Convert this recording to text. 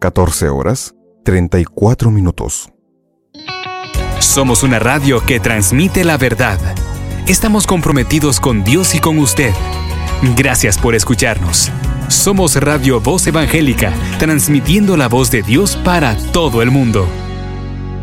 14:34. Somos una radio que transmite la verdad. Estamos comprometidos con Dios y con usted. Gracias por escucharnos. Somos Radio Voz Evangélica, transmitiendo la voz de Dios para todo el mundo.